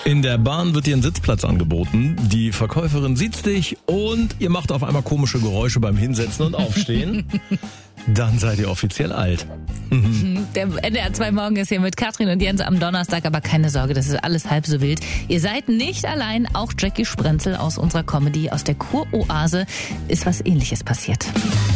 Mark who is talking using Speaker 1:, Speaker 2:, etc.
Speaker 1: In der Bahn wird dir ein Sitzplatz angeboten. Die Verkäuferin sieht dich und ihr macht auf einmal komische Geräusche beim Hinsetzen und Aufstehen. Dann seid ihr offiziell alt.
Speaker 2: Der NDR 2 Morgen ist hier mit Katrin und Jens am Donnerstag, aber keine Sorge, das ist alles halb so wild. Ihr seid nicht allein, auch Jackie Sprenzel aus unserer Comedy, aus der Kuroase, ist was Ähnliches passiert.